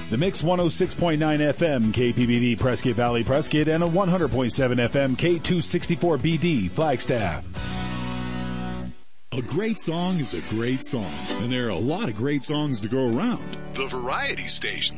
The Mix 106.9 FM KPBD Prescott Valley Prescott and a 100.7 FM K264BD Flagstaff. A great song is a great song, and there are a lot of great songs to go around. The Variety Station